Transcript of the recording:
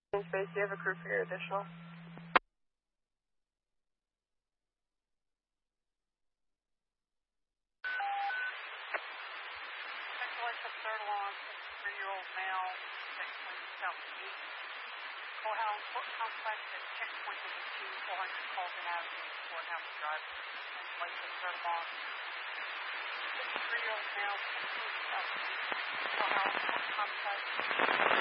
Space, do you have a crew for your additional? Central third alarm, 3-year-old male, sexually southeast. Courthouse complex at checkpoint number 2, 400 Carlton Avenue, Courthouse Drive. Central third alarm, 3-year-old male, sexually southeast. Courthouse complex.